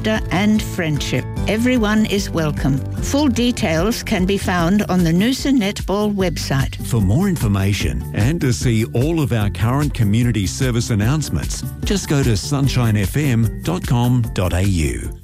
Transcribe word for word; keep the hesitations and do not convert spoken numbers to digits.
laughter and friendship. Everyone is welcome. Full details can be found on the Noosa Netball website. For more information and to see all of our current community service announcements, just go to sunshine f m dot com dot a u.